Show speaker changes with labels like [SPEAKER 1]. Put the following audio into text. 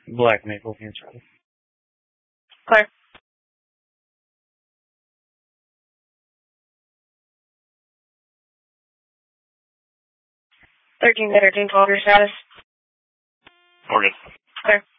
[SPEAKER 1] Black maple beans ready.
[SPEAKER 2] Clear. 13 13 12, your status.
[SPEAKER 3] We're good.
[SPEAKER 2] Clear.